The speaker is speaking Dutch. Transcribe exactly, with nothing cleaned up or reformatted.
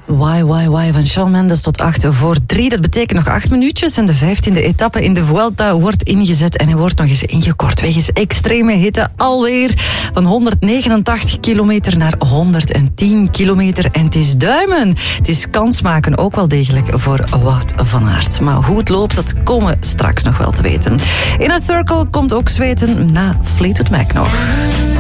Why, why, why van Shawn Mendes tot acht voor drie. Dat betekent nog acht minuutjes en de vijftiende etappe in de Vuelta wordt ingezet en hij wordt nog eens ingekort wegens extreme hitte alweer. Van honderdnegenentachtig kilometer naar honderdtien kilometer en het is duimen. Het is kans maken ook wel degelijk voor Wout van Aert. Maar hoe het loopt, dat komen we straks nog wel te weten. Inner Circle komt ook zweten na Fleetwood Mac nog.